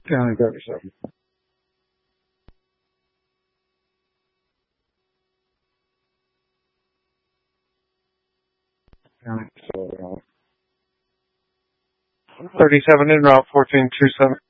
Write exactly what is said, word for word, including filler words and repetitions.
County thirty-seven. County thirty-seven en route, fourteen two seven.